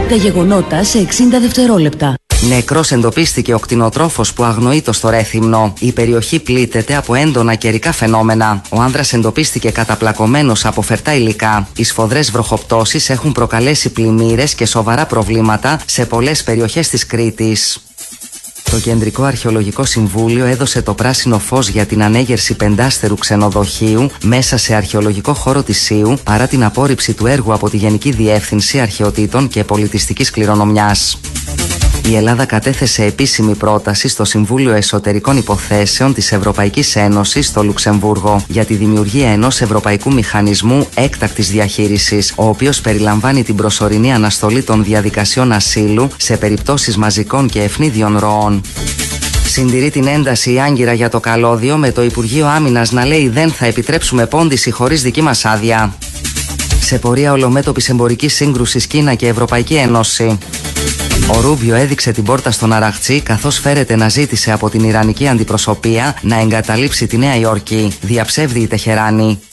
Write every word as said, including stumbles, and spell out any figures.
Τα γεγονότα σε εξήντα δευτερόλεπτα. Νεκρός εντοπίστηκε ο κτηνοτρόφος που αγνοείτο στο Ρέθυμνο. Η περιοχή πλήττεται από έντονα καιρικά φαινόμενα. Ο άνδρας εντοπίστηκε καταπλακωμένος από φερτά υλικά. Οι σφοδρές βροχοπτώσεις έχουν προκαλέσει πλημμύρες και σοβαρά προβλήματα σε πολλές περιοχές της Κρήτης. Το Κεντρικό Αρχαιολογικό Συμβούλιο έδωσε το πράσινο φως για την ανέγερση πεντάστερου ξενοδοχείου μέσα σε αρχαιολογικό χώρο της Σύου, παρά την απόρριψη του έργου από τη Γενική Διεύθυνση Αρχαιοτήτων και Πολιτιστικής Κληρονομιάς. Η Ελλάδα κατέθεσε επίσημη πρόταση στο Συμβούλιο Εσωτερικών Υποθέσεων της Ευρωπαϊκής Ένωσης στο Λουξεμβούργο για τη δημιουργία ενός Ευρωπαϊκού Μηχανισμού Έκτακτης Διαχείρισης, ο οποίος περιλαμβάνει την προσωρινή αναστολή των διαδικασιών ασύλου σε περιπτώσεις μαζικών και ευνίδιων ροών. Συντηρεί την ένταση η Άγκυρα για το καλώδιο, με το Υπουργείο Άμυνας να λέει δεν θα επιτρέψουμε πώντιση χωρίς δική μας άδεια. Σε πορεία ολομέτωπης εμπορικής σύγκρουσης Κίνα και Ευρωπαϊκή Ένωση. Ο Ρούμπιο έδειξε την πόρτα στον Αραχτσί, καθώς φέρεται να ζήτησε από την Ιρανική αντιπροσωπεία να εγκαταλείψει τη Νέα Υόρκη. Διαψεύδει η Τεχεράνη.